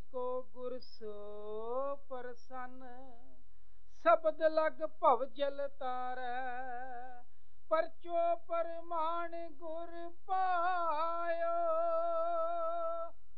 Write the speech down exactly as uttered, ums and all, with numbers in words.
को गुर सो प्रसन्न, शब्द लग भव जल तारै, परचो परमाण गुर